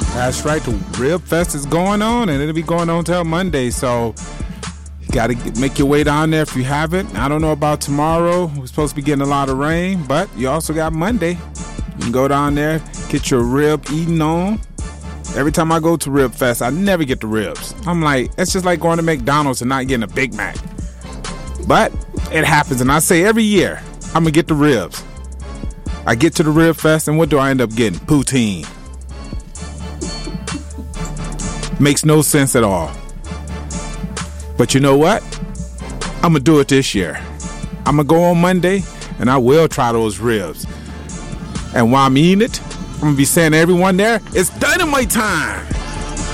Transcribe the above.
That's right. The Rib Fest is going on, and it'll be going on till Monday. So you got to make your way down there if you haven't. I don't know about tomorrow. We're supposed to be getting a lot of rain, but you also got Monday. You can go down there, get your rib eating on. Every time I go to Rib Fest, I never get the ribs. I'm like, it's just like going to McDonald's and not getting a Big Mac. But it happens, and I say every year, I'm going to get the ribs. I get to the Rib Fest, and what do I end up getting? Poutine. Makes no sense at all. But you know what? I'm going to do it this year. I'm going to go on Monday, and I will try those ribs. And while I'm eating it, I'm going to be saying to everyone there, it's dynamite time.